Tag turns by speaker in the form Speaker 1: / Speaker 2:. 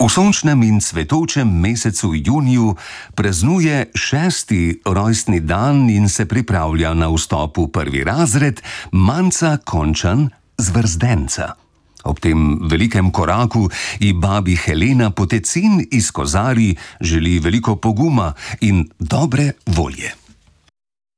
Speaker 1: V sončnem in cvetočem mesecu juniju praznuje 6. rojstni dan in se pripravlja na vstop v 1. razred Manca Končan z Vrzdenca. Ob tem velikem koraku ji babi Helena Potecin iz Kozarij želi veliko poguma in dobre volje.